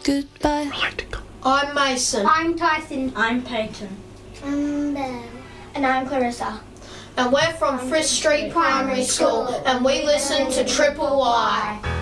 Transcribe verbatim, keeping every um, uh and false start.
goodbye. Right. I'm Mason. I'm Tyson. I'm Peyton. I'm Belle. And I'm Clarissa. And we're from Frith Street Primary School, and we listen to Triple Y.